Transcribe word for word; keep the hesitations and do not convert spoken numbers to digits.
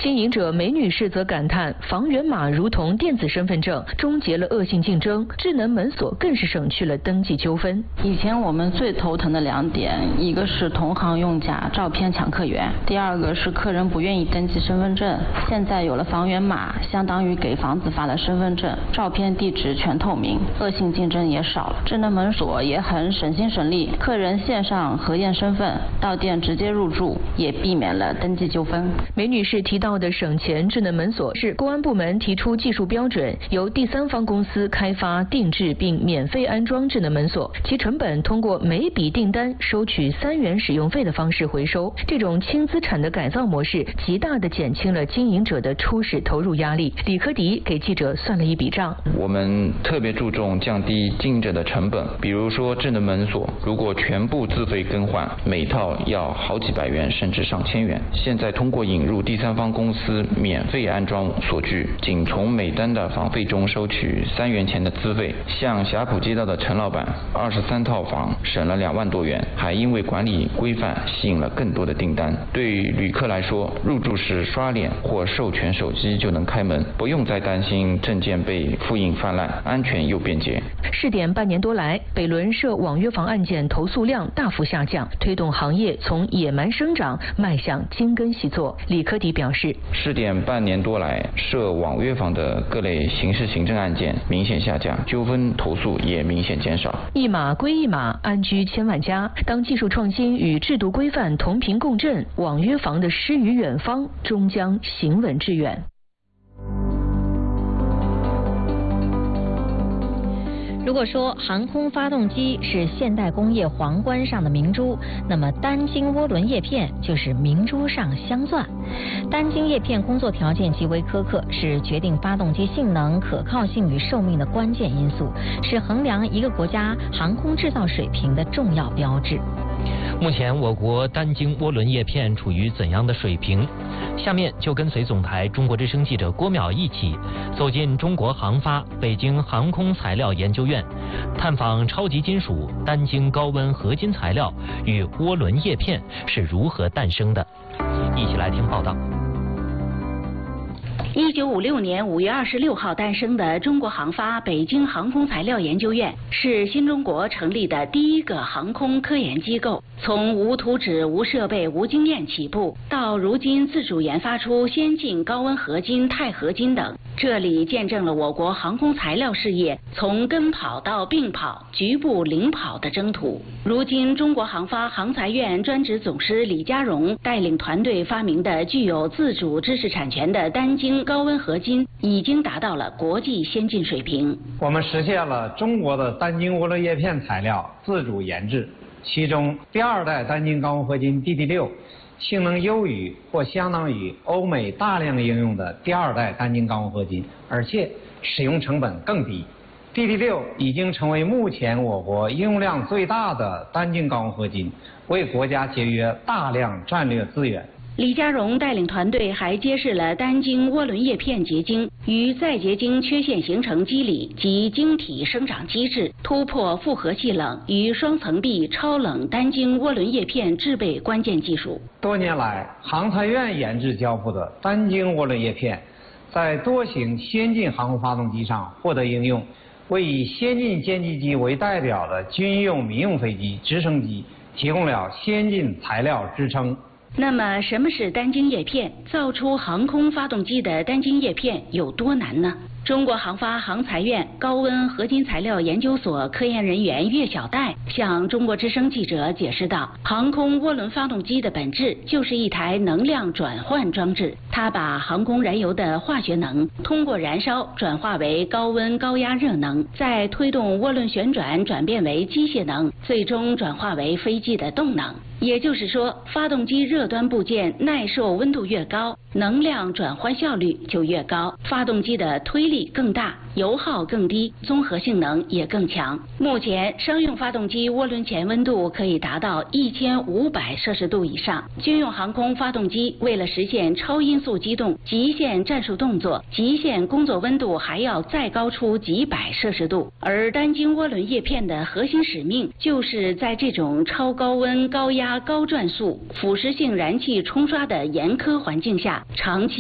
经营者梅女士则感叹，房源码如同电子身份证，终结了恶性竞争，智能门锁更是省去了登记纠纷。 以前我们最头疼的两点，一个是同行用假照片抢客源，第二个是客人不愿意登记身份证。现在有了房源码，相当于给房子发了身份证，照片地址全透明，恶性竞争也少了。智能门锁也很省心省力，客人线上核验身份，到店直接入住，也避免了登记纠纷。 梅女士提到的省钱智能门锁是公安部门提出技术标准，由第三方公司开发、定制并免费安装智能门锁，其成本通过每笔订单收取三元使用费的方式回收。这种轻资产的改造模式，极大地减轻了经营者的初始投入压力。李科迪给记者算了一笔账， 我们特别注重降低经营者的成本，比如说智能门锁，如果全部自费更换，每套要好几百元甚至上千元。现在通过引入第三方公司免费安装锁具，仅从每单的房费中收取三元钱的资费。像霞浦街道的陈老板，二十三套房省了两万多元，还因为管理规范吸引了更多的订单。对于旅客来说，入住时刷脸或授权手机就能开门，不用再担心证件被复印泛滥，安全又便捷。 试点半年多来，北仑涉网约房案件投诉量大幅下降，推动行业从野蛮生长迈向精耕细作。李科迪表示， 试点半年多来，涉网约房的各类刑事行政案件明显下降，纠纷投诉也明显减少。 一码归一码，安居千万家。当技术创新与制度规范同频共振，网约房的诗与远方终将行稳致远。 如果说航空发动机是现代工业皇冠上的明珠，那么单晶涡轮叶片就是明珠上镶钻。单晶叶片工作条件极为苛刻，是决定发动机性能、可靠性与寿命的关键因素，是衡量一个国家航空制造水平的重要标志。 目前我国单晶涡轮叶片处于怎样的水平？下面就跟随总台中国之声记者郭淼一起走进中国航发北京航空材料研究院，探访超级金属单晶高温合金材料与涡轮叶片是如何诞生的。一起来听报道。 一九五六年五月二十六号诞生的中国航发北京航空材料研究院，是新中国成立的第一个航空科研机构。从无图纸、无设备、无经验起步，到如今自主研发出先进高温合金、钛合金等，这里见证了我国航空材料事业从跟跑到并跑、局部领跑的征途。如今，中国航发航材院专职总师李家荣带领团队发明的具有自主知识产权的单晶高温合金，已经达到了国际先进水平。 我们实现了中国的单晶涡轮叶片材料自主研制，其中第二代单晶高温合金 D D 六 性能优于或相当于欧美大量应用的第二代单晶高温合金，而且使用成本更低。D D 六 已经成为目前我国应用量最大的单晶高温合金，为国家节约大量战略资源。 李家荣带领团队还揭示了单晶涡轮叶片结晶与再结晶缺陷形成机理及晶体生长机制，突破复合气冷与双层壁超冷单晶涡轮叶片制备关键技术。 多年来，航材院研制交付的单晶涡轮叶片，在多型先进航空发动机上获得应用，为以先进歼击机为代表的军用、民用飞机、直升机提供了先进材料支撑。 那么，什么是单晶叶片？造出航空发动机的单晶叶片有多难呢？中国航发航材院高温合金材料研究所科研人员岳小戴向中国之声记者解释道，航空涡轮发动机的本质就是一台能量转换装置，它把航空燃油的化学能通过燃烧转化为高温高压热能，再推动涡轮旋转转变为机械能，最终转化为飞机的动能。也就是说，发动机热端部件耐受温度越高，能量转换效率就越高，发动机的推力更大，油耗更低，综合性能也更强。目前，商用发动机涡轮前温度可以达到一千五百摄氏度以上，军用航空发动机为了实现超音速机动、极限战术动作，极限工作温度还要再高出几百摄氏度。而单晶涡轮叶片的核心使命，就是在这种超高温、高压、高转速、腐蚀性燃气冲刷的严苛环境下，长期